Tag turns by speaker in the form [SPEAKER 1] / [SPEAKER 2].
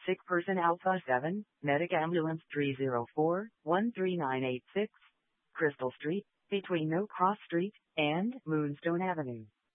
[SPEAKER 1] Sick person Alpha 7, Medic Ambulance 304-13986, Crystal Street, between No Cross Street and Moonstone Avenue.